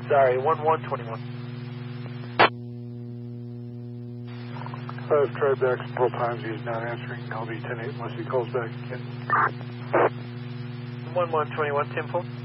Sorry, 1121. I've tried back several times. He's not answering. I'll be 10-8 unless he calls back again. 1121, 10-4.